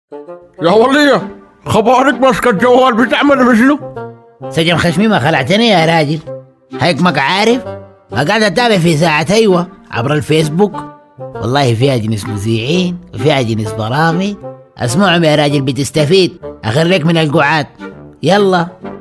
يا ولية، خبرك ماسكة الجوال بتعمل بشنو؟ سجن خشمي ما خلعتني يا راجل. هيك عارف ما قاعد اتابع في ساعة ايوه عبر الفيسبوك. والله فيها جنس مذيعين وفيها جنس برامج. اسمعهم يا راجل بتستفيد. اخرك من القعاد. يلا